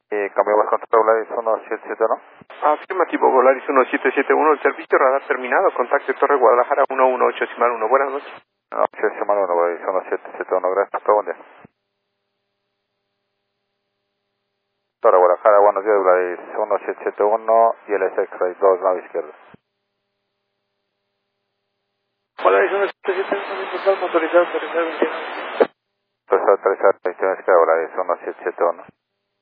Cambiamos contra Volaris 1771. Afirmativo, Volaris 1771, el servicio radar terminado, contacte Torre Guadalajara 118-1. Buenas noches. Noches, semana 1, Volaris 1771, gracias, buen día. Torre Guadalajara, buenos días, Volaris 1771 y el SX-Ray 2, nave izquierda. Volaris 1771, total motorizado, aterrizar 21. Pues autorizar la izquierda, Volaris 1771.